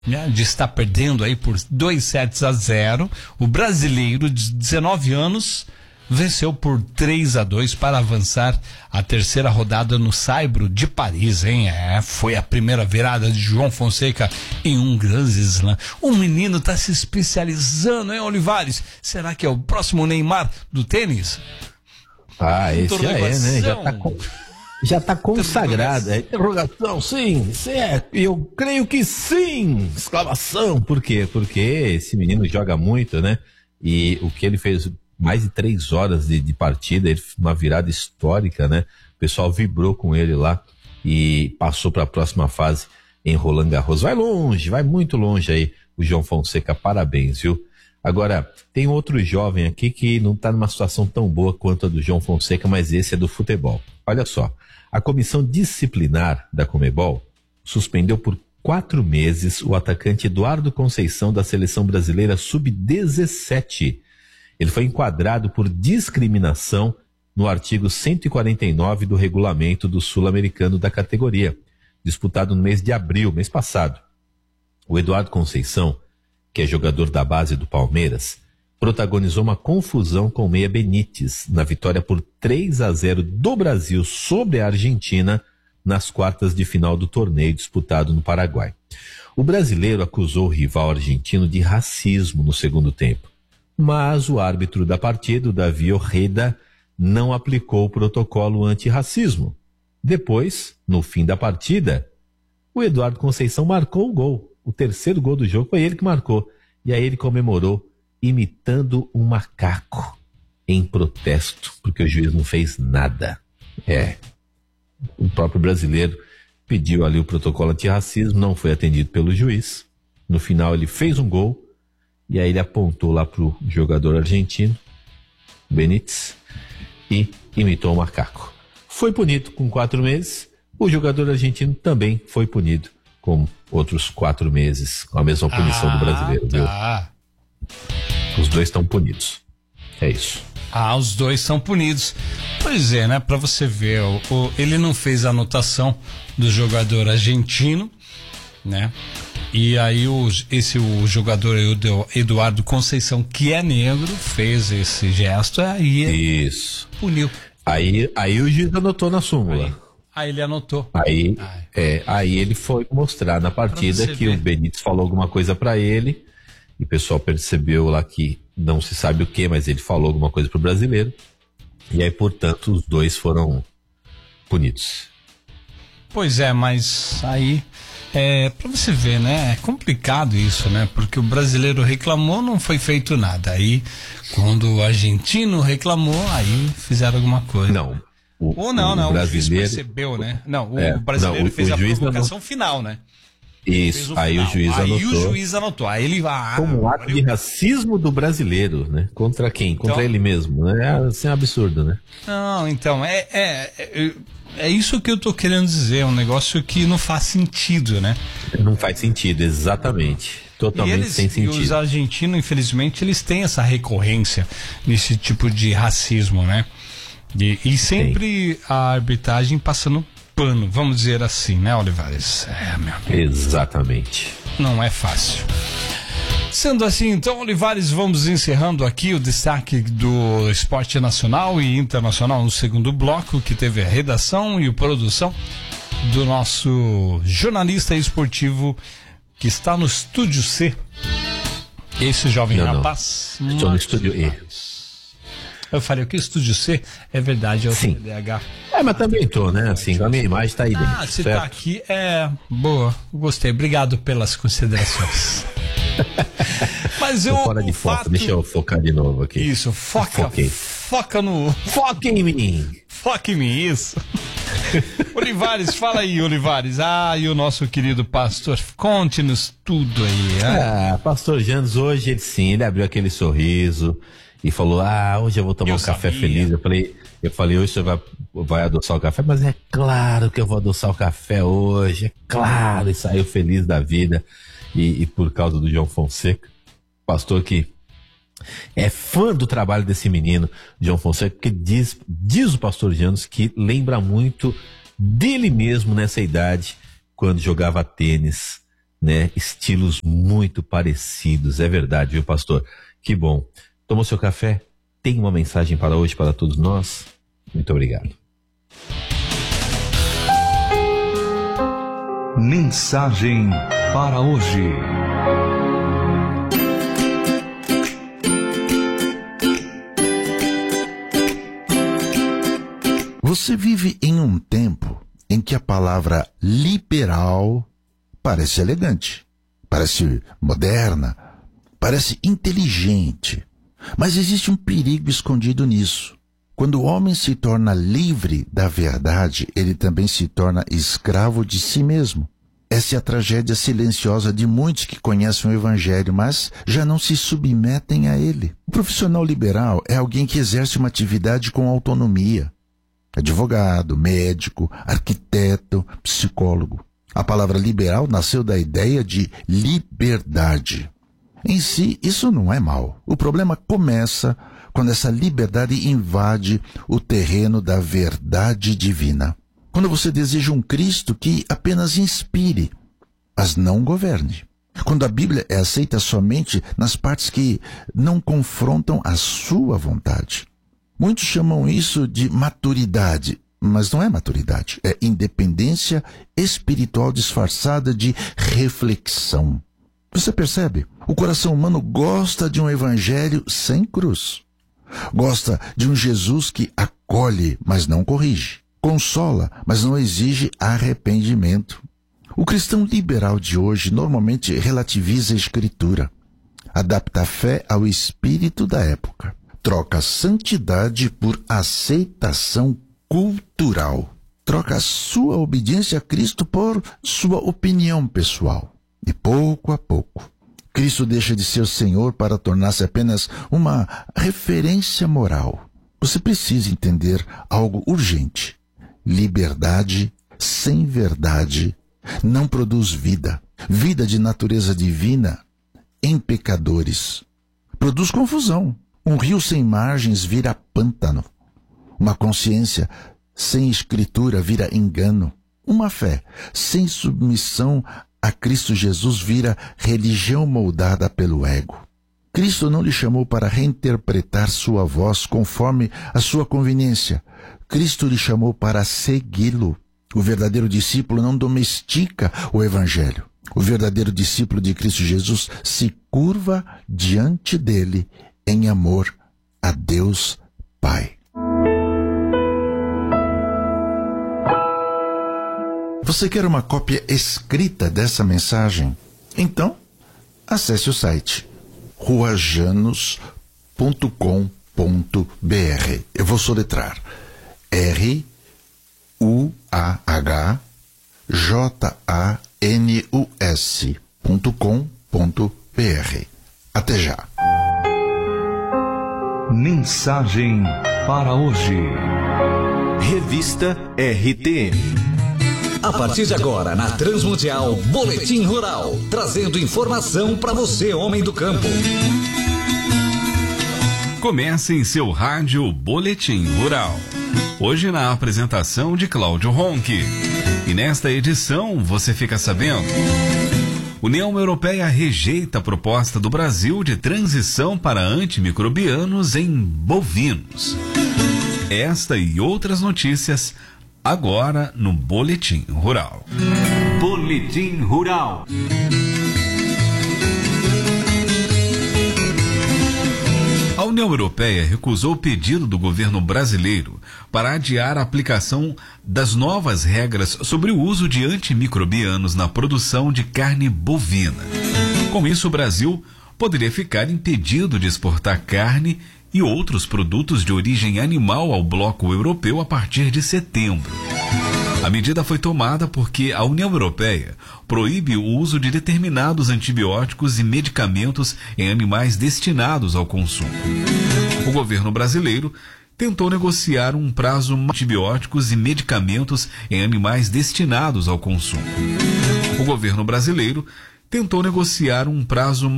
né, de estar perdendo aí por 2-0, o brasileiro de 19 anos venceu por 3-2 para avançar a terceira rodada no Saibro de Paris, hein? Foi a primeira virada de João Fonseca em um Grand Slam. O menino tá se especializando, hein, Olivares? Será que é o próximo Neymar do tênis? Esse já é, né? Já tá consagrado. Interrogação, sim, certo. Eu creio que sim! Exclamação. Por quê? Porque esse menino joga muito, né? E o que ele fez, mais de 3 horas de partida, ele uma virada histórica, né? O pessoal vibrou com ele lá e passou para a próxima fase em Roland Garros. Vai longe, vai muito longe aí o João Fonseca, parabéns, viu? Agora, tem outro jovem aqui que não está numa situação tão boa quanto a do João Fonseca, mas esse é do futebol. Olha só, a comissão disciplinar da Conmebol suspendeu por 4 meses o atacante Eduardo Conceição da seleção brasileira sub-17. Ele foi enquadrado por discriminação no artigo 149 do regulamento do Sul-Americano da categoria, disputado no mês de abril, mês passado. O Eduardo Conceição, que é jogador da base do Palmeiras, protagonizou uma confusão com o Meia Benítez na vitória por 3-0 do Brasil sobre a Argentina nas quartas de final do torneio disputado no Paraguai. O brasileiro acusou o rival argentino de racismo no segundo tempo, mas o árbitro da partida, o Davi Ojeda, não aplicou o protocolo antirracismo. Depois, no fim da partida, o Eduardo Conceição marcou o gol. O terceiro gol do jogo foi ele que marcou. E aí ele comemorou imitando um macaco em protesto, porque o juiz não fez nada. O próprio brasileiro pediu ali o protocolo antirracismo, não foi atendido pelo juiz. No final ele fez um gol e aí ele apontou lá pro jogador argentino, Benítez, e imitou o macaco. Foi punido com 4 meses. O jogador argentino também foi punido com outros 4 meses, com a mesma punição do brasileiro, viu? Os dois estão punidos. É isso. Os dois são punidos. Pois é, né? Pra você ver, ele não fez a anotação do jogador argentino, né? E aí o jogador Eduardo Conceição, que é negro, fez esse gesto, aí isso. Puniu. Aí o juiz anotou na súmula. Aí ele anotou. Aí ele foi mostrar na partida que o Benítez falou alguma coisa pra ele, e o pessoal percebeu lá que não se sabe o que, mas ele falou alguma coisa pro brasileiro, e aí, portanto, os dois foram punidos. Pois é, mas aí, pra você ver, né, é complicado isso, né, porque o brasileiro reclamou, não foi feito nada, aí, quando o argentino reclamou, aí fizeram alguma coisa. Não. O juiz percebeu, né? Não, o brasileiro fez a provocação final, né? Isso, aí o juiz anotou. Aí ele como ato de racismo do brasileiro, né? Contra quem? Contra ele mesmo, né? Assim, é um absurdo, né? Não, então, é isso que eu tô querendo dizer, é um negócio que não faz sentido, né? Não faz sentido, exatamente. Totalmente sem sentido. E os argentinos, infelizmente, eles têm essa recorrência nesse tipo de racismo, né? E sempre a arbitragem passando pano, vamos dizer assim, né, Olivares? Meu amigo. Exatamente. Não é fácil. Sendo assim, então, Olivares, vamos encerrando aqui o destaque do esporte nacional e internacional no segundo bloco, que teve a redação e a produção do nosso jornalista esportivo que está no Estúdio C. Esse jovem rapaz. Estou no Estúdio E. Eu falei, o que? Estúdio C? É verdade, é o CDH. Mas também tô, né? Assim, a minha imagem tá aí dentro. Você tá aqui, boa, gostei. Obrigado pelas considerações. Mas tô fora de foco, deixa eu focar de novo aqui. Isso, foca no... Foca em mim! Foca em mim, isso. Olivares, fala aí, Olivares. E o nosso querido pastor, conte-nos tudo aí. Pastor Janos, hoje ele abriu aquele sorriso e falou, hoje eu vou tomar um café feliz. Eu falei, hoje você vai adoçar o café, mas é claro que eu vou adoçar o café hoje, é claro, e saiu feliz da vida, e por causa do João Fonseca, pastor que é fã do trabalho desse menino, João Fonseca, porque diz o pastor Janos que lembra muito dele mesmo nessa idade, quando jogava tênis né? Estilos muito parecidos, é verdade, viu, pastor? Que bom. Tomou seu café? Tem uma mensagem para hoje para todos nós? Muito obrigado. Mensagem para hoje. Você vive em um tempo em que a palavra liberal parece elegante, parece moderna, parece inteligente. Mas existe um perigo escondido nisso. Quando o homem se torna livre da verdade, ele também se torna escravo de si mesmo. Essa é a tragédia silenciosa de muitos que conhecem o Evangelho, mas já não se submetem a ele. O profissional liberal é alguém que exerce uma atividade com autonomia. Advogado, médico, arquiteto, psicólogo. A palavra liberal nasceu da ideia de liberdade. Em si, isso não é mal. O problema começa quando essa liberdade invade o terreno da verdade divina. Quando você deseja um Cristo que apenas inspire, mas não governe. Quando a Bíblia é aceita somente nas partes que não confrontam a sua vontade. Muitos chamam isso de maturidade, mas não é maturidade. É independência espiritual disfarçada de reflexão. Você percebe? O coração humano gosta de um evangelho sem cruz. Gosta de um Jesus que acolhe, mas não corrige. Consola, mas não exige arrependimento. O cristão liberal de hoje normalmente relativiza a Escritura. Adapta a fé ao espírito da época. Troca santidade por aceitação cultural. Troca sua obediência a Cristo por sua opinião pessoal. E pouco a pouco, Cristo deixa de ser o Senhor para tornar-se apenas uma referência moral. Você precisa entender algo urgente. Liberdade sem verdade não produz vida. Vida de natureza divina em pecadores. Produz confusão. Um rio sem margens vira pântano. Uma consciência sem escritura vira engano. Uma fé sem submissão a Cristo Jesus vira religião moldada pelo ego. Cristo não lhe chamou para reinterpretar sua voz conforme a sua conveniência. Cristo lhe chamou para segui-lo. O verdadeiro discípulo não domestica o Evangelho. O verdadeiro discípulo de Cristo Jesus se curva diante dele em amor a Deus Pai. Você quer uma cópia escrita dessa mensagem? Então, acesse o site ruajanus.com.br. Eu vou soletrar ruajanus.com.br. Até já. Mensagem para hoje. Revista RTM. A partir de agora, na Transmundial, Boletim Rural, trazendo informação para você, homem do campo. Comece em seu rádio Boletim Rural. Hoje na apresentação de Cláudio Ronque. E nesta edição você fica sabendo: União Europeia rejeita a proposta do Brasil de transição para antimicrobianos em bovinos. Esta e outras notícias agora no Boletim Rural. Boletim Rural. A União Europeia recusou o pedido do governo brasileiro para adiar a aplicação das novas regras sobre o uso de antimicrobianos na produção de carne bovina. Com isso, o Brasil poderia ficar impedido de exportar carne e outros produtos de origem animal ao bloco europeu a partir de setembro. A medida foi tomada porque a União Europeia proíbe o uso de determinados antibióticos e medicamentos em animais destinados ao consumo. O governo brasileiro tentou negociar um prazo de antibióticos e medicamentos em animais destinados ao consumo. O governo brasileiro tentou negociar um prazo